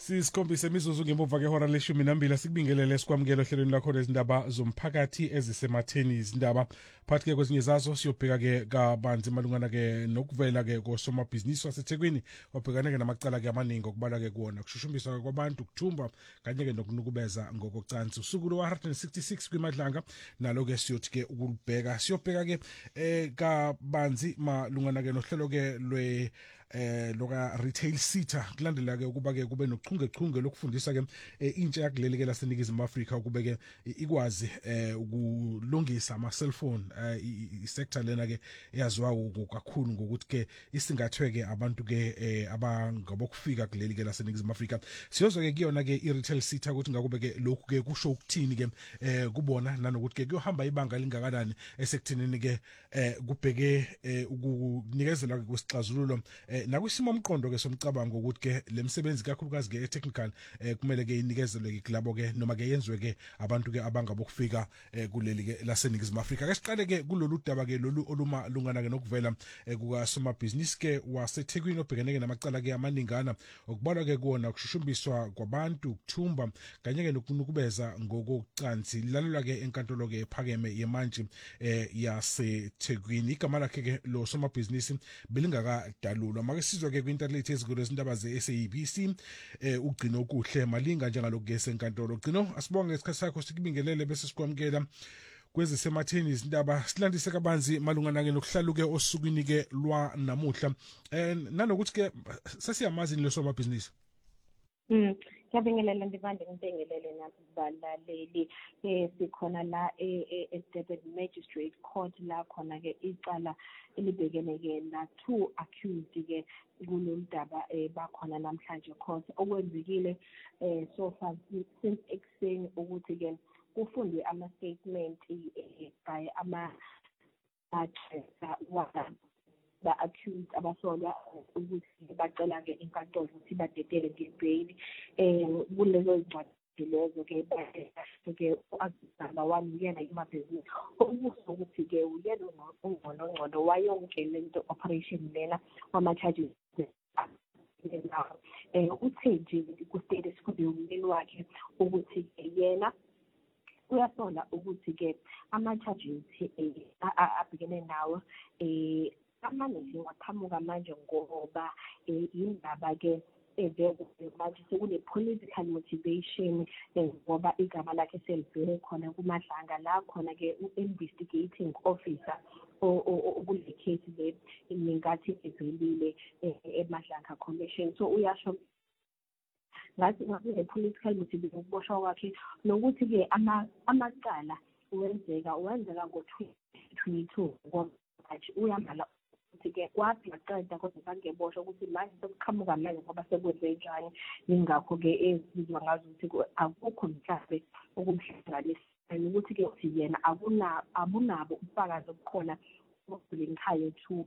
Sisikhombisa imizuzu ngemuva kehora leshumi nambili sikubingelele sikwamukela ohlelweni lakho lezindaba zomphakathi ezisematheni izindaba phakathi-ke kwezinye zazo siyobheka-ke kabanzi malungana-ke nokuvela-ke kosomabhizinisi waseThekwini wabhekana-ke namacala-ke amaningi okubalwa-ke kuwona kushushumbiswa kwabantu ukuthumba kanye-ke nokunukubeza ngokocansi usuku lo-166 kwimadlanga nalo-ke siyothi-ke ukulibheka siyobheka-ke kabanzi malungana-ke nohlelo-ke loka retail sitter kulandela-ke ukuba-ke kube nochungechunge lokufundisa-ke intsha yakuleli-ke laseNingizimu Afrika ukube-ke ikwazi ukulungisa ama-cellphone isektor lena-ke eyaziwa kakhulu ngokuthi-ke isingathwe-ke abantu-ke abangabokufika kuleli-ke laseNingizimu Afrika siyozwa-ke kuyona-ke i-retail sitter ukuthi ngakube-ke lokhu-ke kusho ukuthini-ke kubona nanokuthi-ke kuyohamba ibanga elingakanani esekuthenini-ke kubheke ukunikezelwa kwesixazululo nakwisimo omqondo-ke somcabango ukuthi-ke le msebenzi kakhulukazi-ke e-technical kumele-ke inikezelwe-ke kulabo-ke noma-ke yenziwe-ke abantu-ke abangabokufika kuleli-ke laseNingizimu Afrika. Ake siqale-ke kulolu daba-ke lolu olumalungana-ke nokuvela kukasomabhizinisi-ke waseThekwini obhekeneke namacala-ke amaningana okubalwa-ke kuwona ukushushumbiswa kwabantu ukuthumba kanye-ke nokunukubeza ngokocansi lilalelwa-ke enkantolo-ke ephakeme yemantshi yaseThekwini. Igama lakhe-ke lo somabhizinisi belingakadalulwa. Make sizwa-ke kwintalethe ezikolo ezindaba ze-SABC ugcino okuhle malinga njengaloku-ke senkantolo. Gcino asibonge isikhathi sakho sikubingelele bese sikwamukela kwezisematheni izindaba silandise kabanzi malungana-ke nokuhlaluke osukwini-ke lwanamuhla nanokuthi-ke sesiyamazi lo somabhizinisi. Ngiyabingelela Ndivande ngibingelele nabalaleli sikhona la e-Durban Magistrate Court la khona ke icala elibhekeneke na 2 accused ke kulolu daba bakhona namhlanje court okwenzekile so far since ekuseni ukuthi ke kufundwe ama statement by ama accused abasolwa ukuthi bacela ke inkantolo ukuthi badedele ngebail kulezo zincwadi lezo ke ke number 1 uyena imabhizinisi okusho ukuthi ke uyena ongcono wayonke lento operation lena wama charges uthe nje ku-status kudumeli wakhe ukuthi yena uyasola ukuthi ke ama-charges abhekene nawo amanje waqhamuka manje ngoba indaba ke manje sekune-political motivation ngoba igama lakhe selibheke khona kumadlanga la khona ke u-investigating officer okule case le ngingathi evelile emadlanga commission so uyasho ngathi ne-political motivation ukuboshwa kwakhe nokuthi-ke amacala wenzeka ngo-2022 ngoba uyamala ukuthi-ke kwathi ngaqeda kodwa bangeboshwa ukuthi manje sekuqhamuka manje ngoba sekwenze njani yingakho-ke ezizwa ngazo ukuthi akukho mhlawumbe okumhlanganisayo ukuthi-ke uthi yena abunabo ubufakazi obukhona ngekhaya to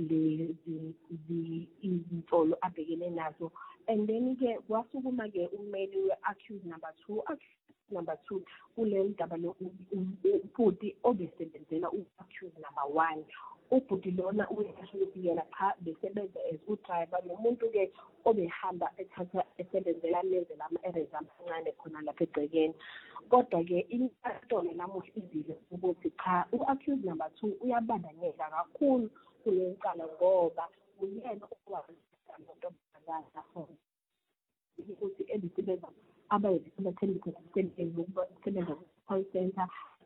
izinsolo abhekene nazo and then-ke kwasukuma-ke ummeli we-accused number 2 kuleli daba ubhuti obesebenzela u-accused number 1 ubhuti lona uyasho ukuthi yena cha besebenza as udriver nomuntu-ke obehamba ethatha esebenzela amenzela ama-errands amancane khona lapha egcekeni kodwa-ke inkantolo namuhla izile ukuthi cha u-accused number 2 uyabandanyeka kakhulu kule cala ngoba uyena owazi ukuthi ebisebenza abayi-10% ukusebenza ku-call center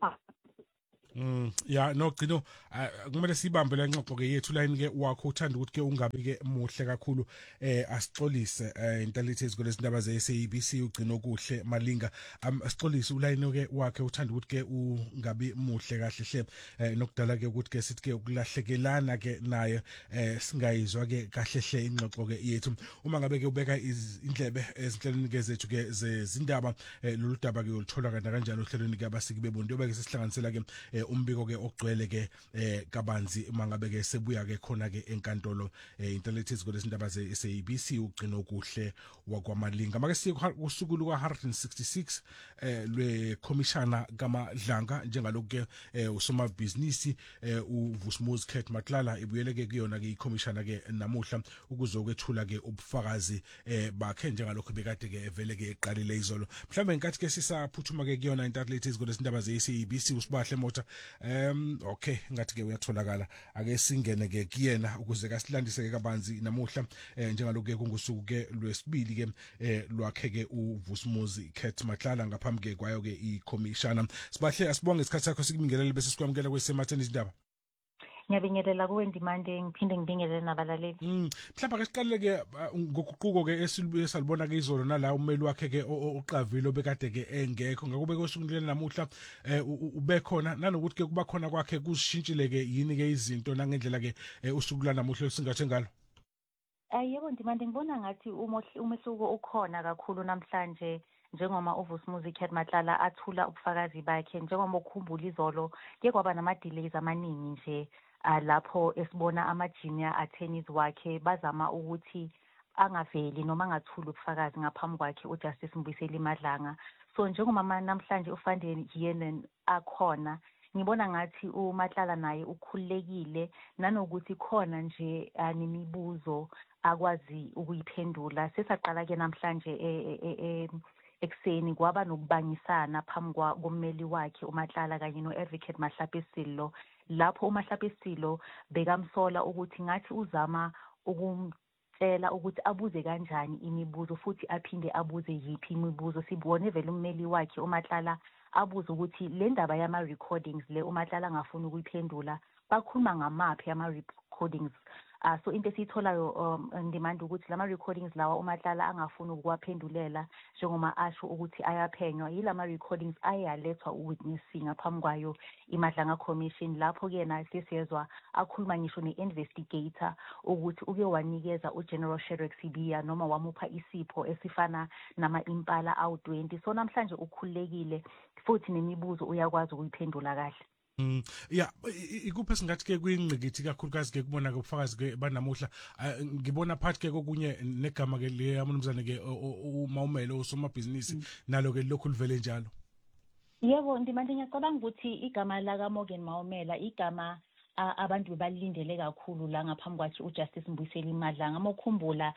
ya no Gcino kumele sibambe la ngxoxo-ke yethu line-ke wakho uthanda ukuthi-ke ungabi-ke muhle kakhulu asixolise intalethe ezikole ezindaba ze-SABC ugcino okuhle malinga asixolise ulayini-ke wakhe uthanda ukuthi-ke ungabi muhle kahle hle nokudala-ke ukuthi-ke sithi-ke ukulahlekelana-ke naye singayizwa-ke kahle hle ingxoxo-ke yethu uma ngabe-ke ubeka indlebe ezinhlelweni-ke zethu-ke zezindaba lolu daba-ke uluthola kanjani ohlelweni-ke abasiki bebondo yoba-ke sesihlanganisela-ke umbiko ke ogcwele ke kabanzi mangabe ke sebuya ke khona ke enkantolo into lethi izikole izindaba ze-SABC ugcino kuhle wakwamalinga make siye usuku luka 166 lwekhomishana kaMadlanga njengalokho ke usomabhizinisi uVusumuzi Khet Matlala ibuyele ke kuyona ke ikhomishana ke namuhla ukuzokwethula ke ubufakazi bakhe njengalokho bekade ke vele ke eqalile izolo mhlambe nkathi ke sisaphuthuma ke kuyona into lethi izikole izindaba ze-SABC usibahle mota okay ngathi ke uyatholakala ake singene ke kuyena ukuze kasilandise ke kabanzi namuhla njengalokho ke kungusuku ke lwesibili ke lwakhe ke uVusumuzi Khet Matlala ngaphambi ke kwayo ke ikhomishana sibahle asibonge isikhathi sakho sikubingelele bese sikwamukela kwesematheni izindaba ngiyabingelela kuwe Ndimande ngiphinde ngibingelele nabalaleli mhlawumbe ke siqale ke ngokuquko ke esalibona ke izolo nala umeli wakhe ke oqavile obekade ke engekho ngakube kosukunile namuhla ubekhona nanokuthi ke kuba khona kwakhe kuzishintshile ke yini ke izinto nangendlela ke usuku lanamuhla singathe ngalo yebo Ndimande ngibona ngathi umehluko ukhona kakhulu namhlanje njengoma uVusumuzi Khet Matlala athula ubufakazi bakhe njengoma ukukhumbula izolo ke kwaba nama-delays amaningi nje lapho esibona ama-junior attorneys wakhe bazama ukuthi angaveli noma angathuli ubufakazi ngaphambi kwakhe uJustice Mbuyiseli Madlanga so njengoma namhlanje uFandeni Yenen akhona ngibona ngathi uMatlala naye ukhululekile nanokuthi khona nje nemibuzo akwazi ukuyiphendula sesaqala ke namhlanje ekseni kwaba nokubangisana phambi kommeli wakhe uMatlala kanye no-advocate Mahlapesilo lapho uMahlapesilo bekamsola ukuthi ngathi uzama ukumtshela ukuthi abuze kanjani imibuzo futhi aphinde abuze yiphi imibuzo sibone vele ummeli wakhe uMatlala abuze ukuthi le ndaba yama-recordings le uMatlala angafuni ukuyiphendula bakhuluma ngamaphi ama-recordings so into esiyitholayo Ndimanda ukuthi lama-recordings lawa uMatlala angafuni ukuwaphendulela njengoma asho ukuthi ayaphenywa yilama-recordings ayalethwa uwitnessing ngaphambi kwayo iMadlanga Commission lapho kuyena sesiyezwa akhuluma ngisho ne-investigator ukuthi uke wanikeza uGeneral Shadrack Sibiya noma wamupha isipho esifana nama-impala awu-20 so namhlanje ukhululekile futhi nemibuzo uyakwazi ukuyiphendula kahle ya ikuphe singathi ke kuyingqikithi kakhulukazi ke kubona ke ubufakazi ke banamuhla ngibona phakathi ke kokunye negama ke le amnumzane ke uMawumele osomabhizinisi nalo ke lokhu livele njalo yebo Ndimande ngiyacabanga ukuthi igama la Morgan Mawumela igama abantu bebalindele kakhulu la ngaphambi kwathi uJustice Mbuyiseli Madlanga mawukhumbula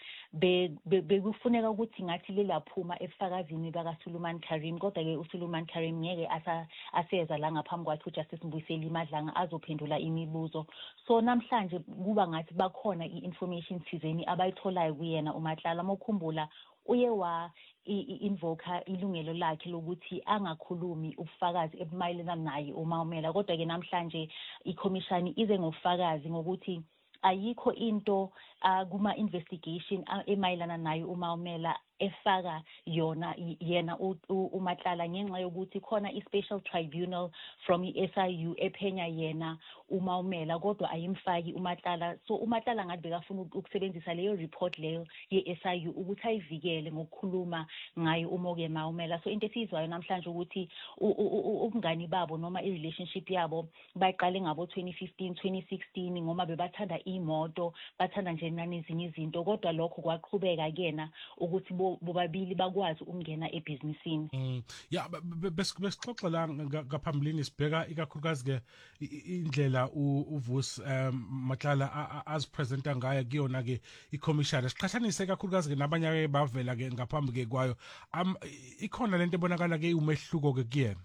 bekufuneka ukuthi ngathi lelaphuma ebufakazini bakaSulumani Karim kodwa ke uSulumani Karim ngeke aseza la ngaphambi kwathi uJustice Mbuyiseli Madlanga azophendula imibuzo so namhlanje kuba ngathi bakhona i-information thizeni abayitholayo kuyena uMatlala mawukhumbula uye wa invoca ilungelo lakhe lokuthi angakhulumi ubufakazi ebumayelana naye uMawumela kodwa ke namhlanje ikhomishani ize ngofakazi ngokuthi ayikho into kuma investigation emayelana naye uMawumela efaka yona yena uMatlala ngenxa yokuthi khona i-special tribunal from i-SIU ephenya yena uMawumela kodwa ayimfaki uMatlala so uMatlala ngathi bekafuna ukusebenzisa leyo report leyo ye-SIU ukuthi ayivikele ngokukhuluma ngaye uMorgan Mawumela so into esizwayo namhlanje ukuthi ubungani babo noma i-relationship yabo bayiqale ngabo 2015 2016 ngoma bebathanda imoto bathanda nje nanezinye izinto kodwa lokho kwaqhubeka kuyena ukuthi bobabili bakwazi ukungena ebhizinisini ya besixoxa la ngaphambilini sibheka ikakhulukazi ke indlela uVus Matlala azipresenta ngayo kuyona ke ikhomishana siqhathanise kakhulukazi ke nabanye bavela ke ngaphambi ke kwayo ikhona lento ebonakala ke umehluko ke kuyena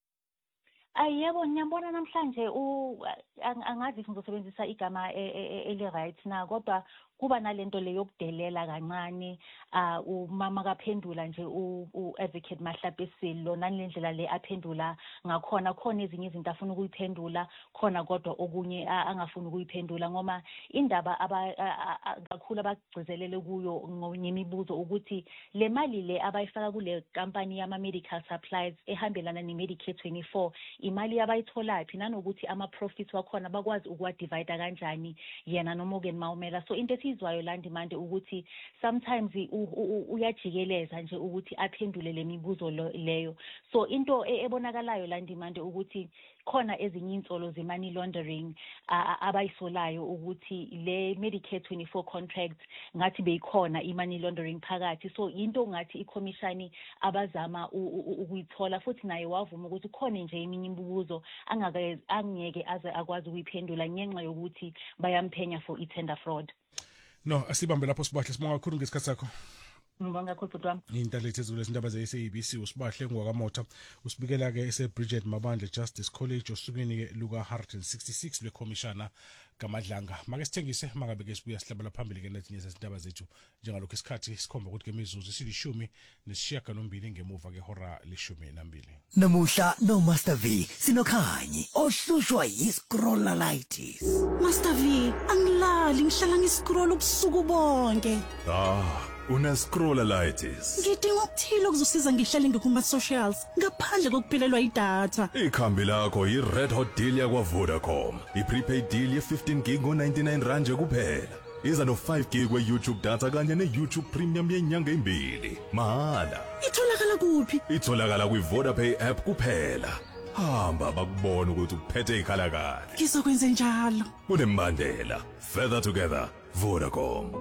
yebo ngiyabona namhlanje angazi ngizosebenzisa igama eli-right na kodwa kuba nalento le yokudelela kancane umama kaphendula nje u-advocate Mahlapesilo nalendlela le aphendula ngakhona khona ezinye izinto afuna ukuyiphendula khona kodwa okunye angafuni ukuyiphendula ngoma indaba kakhulu abagcizelele kuyo ngemibuzo ukuthi le mali le abayifaka kule company yama-medical supplies ehambelana ne-Medicare 24 imali abayitholaphi nanokuthi ama-profits wakhona bakwazi ukuwadivide kanjani yena noMorgan Mawumela so into esizwayo la Ndimande ukuthi sometimes uyajikeleza nje ukuthi aphendule le mibuzo leyo. So into ebonakalayo la Ndimande ukuthi khona ezinye insolo ze-money laundering abayisolayo ukuthi le Medicare 24 contract ngathi beyikhona i-money laundering phakathi. So into ngathi ikhomishani abazama ukuyithola futhi naye wavuma ukuthi khona nje eminye imibuzo angeke aze akwazi ukuyiphendula ngenxa yokuthi bayamphenya for i-tender fraud. No, asibambe lapho Sibahle, sibonga kakhulu ngesikhathi sakho. Ngibonga kakhulu bhuti wami. Intalethe ezulu izindaba ze-SABC uSibahle ngwakamotha usibikela ke ese-Bridget Mabandla Justice College osukwini ke luka 166 lwekhomishana kaMadlanga. Make sithengise mangabe ke sibuya sihlabela phambili ke nezinye zezindaba zethu njengalokho isikhathi sikhomba ukuthi ke imizuzu isilishumi nesishiyagalombili ngemuva ke hora le-12. Namuhla no Master V sinokhanyi ohlushwa yi-scrollalitis. Master V, angilali ngihlala ngiscroll ubusuku bonke. Una-scrollalitis. Ngidinga ukuthile okuzosiza ngihlale ngikuma-socials ngaphandle kokuphelelwa idatha. Ikhambi lakho yi-Red Hot Deal yakwa-Vodacom. I-prepaid deal ye-15 gig ngo-99 rand nje kuphela. Iza no-5 gig we-YouTube data kanye ne-YouTube Premium yenyanga embili. Mahala. Itholakala kuphi? Itholakala kwi-VodaPay app kuphela. Hamba bakubona ukuthi uphethe ikhalakade. Ngizokwenza njalo. Kunembandela. Further together, Vodacom.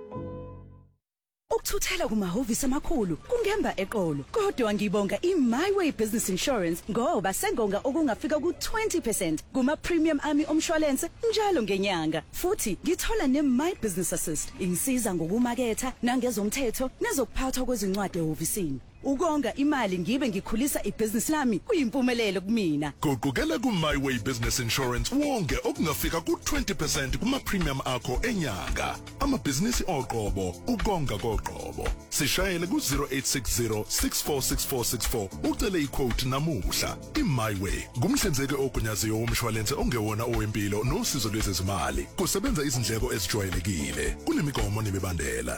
Ukuthuthela kumahhovisi amakhulu kungemba eqolo kodwa ngibonga iMyWay Business Insurance ngoba sengonga okungafika ku20% kuma premium ami omshwalense njalo ngenyanga futhi ngithola neMy Business Assist ingisiza ngokumaketha nangezomthetho nezokuphathwa kwezincwadi ehhovisini. Ukonga imali ngibe ngikhulisa ibhizinisi lami kuyimpumelelo kumina. Guqukela kuMyWay Business Insurance wonke okungafika ku20% kuma premium akho enyanga. Amabhizinisi oqobo ukonga koqobo. Sishayele ku0860 646464 ucele iquote namuhla. iMyWay ngumhlinzeki ogunyaziwe womshwalense ongewona owempilo nosizo lwezezimali. Kusebenza izindleko ezijwayelekile. Kunemigomo nemibandela.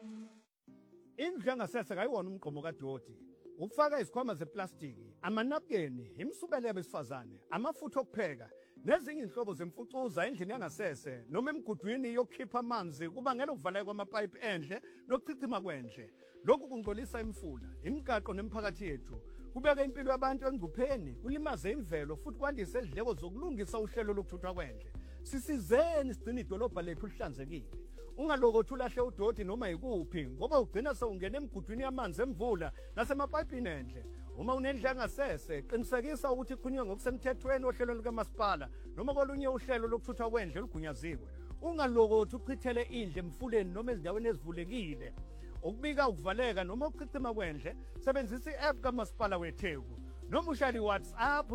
Indlu yangasese kayiwona umgqomo kaDoti. Ukufaka izikhwama zeplastiki, amanapkeni, imsubele yabesifazane, amafutha okupheka, nezinye inhlobo zemfucuza endlini yangasese noma emgudwini yokukhipha amanzi kubangela ukuvaleka kwamapipe endle nokuchithima kwendle. Lokhu kungcolisa imfula, imigaqo nemphakathi yethu. Kubeka impilo yabantu engcupheni, kulimaze imvelo futhi kwandise izindleko zokulungisa uhlelo lokuthuthwa kwendle. Sisizeni sigcine idolobha lethu lihlanzekile. Ungalokothi ulahle uDoti noma yikuphi ngoba ugcina sewungena emgudwini yamanzi emvula nasemapayipini endle. Uma unendle yangasese qinisekisa ukuthi iqhunywe ngokusemthethweni ohlelweni likamasipala noma kolunye uhlelo lokuthuthwa kwendle olugunyaziwe. Ungalokothi uchithele indle emfuleni noma ezindaweni ezivulekile. Ukubika ukuvaleka noma ukuchithima kwendle sebenzisa i-app kamasipala weTheku noma ushaya iWhatsApp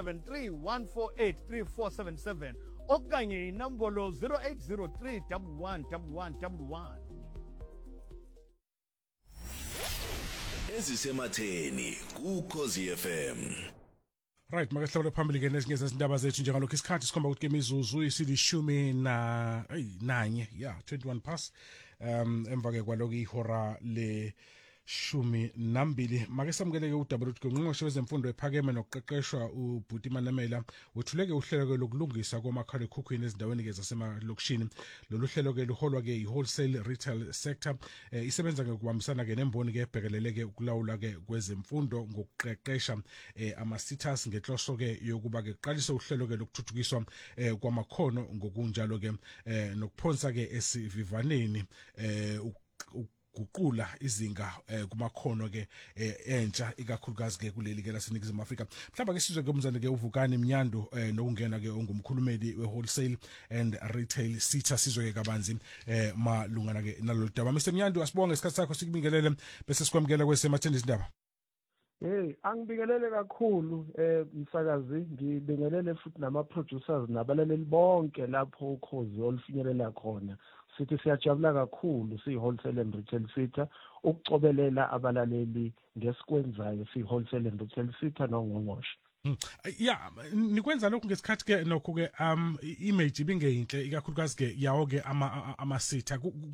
0731483477 okanye inombolo 0803111111. Ezisematheni kuKhosi FM. Right, make sihlawule phambili ke nezinye zezindaba zethu njengalokho isikhathi sikhomba ukuthi ke imizuzu isilishumi nanye 21 past emva ke kwaloko ihora le 12 make samkeleke uDabula uthi ngqongqoshe wezemfundo ephakeme nokuqeqeshwa uBhuti Manamela wethuleke uhlelo lokulungisa kwamakhala ekhukhwini ezindaweni ke zasemalokishini. Lolu hlelo ke luholwa ke i-wholesale retail sector isebenza ngokubambisana ke nemboni ke ebhekeleleke ukulawula ke kwezemfundo ngokuqeqesha ama-sitas ngenhloso ke yokuba ke qalise uhlelo ke lokuthuthukiswa kwamakhono ngokunjalo ke nokuphonsa ke esivivaneni guqula izinga kumakhono ke entsha ikakhulukazi ke kuleli ke laseNingizimu Afrika. Mhlawumbe ke sizwe ke umzane ke uVukani Mnyandu nokungena ke ongumkhulumeli we-wholesale and retail SETA sizwe ke kabanzi malungana ke nalolu daba. Mr Mnyandu asibonge isikhathi sakho sikubingelele bese sikwamukela kwesematheni izindaba. Angibingelele kakhulu msakazi ngibingelele futhi nama producers nabalaleli bonke lapho ukhozi olufinyelela khona. Sithi siyajabula kakhulu si-wholesale and retail SETA ukucobelela abalaleli ngesikwenzayo si-wholesale and retail SETA nongqongqoshe. Nikwenza lokhu ngesikhathi ke nokho ke image ibingeyinhle ikakhulukazi ke yawo ke ama SETA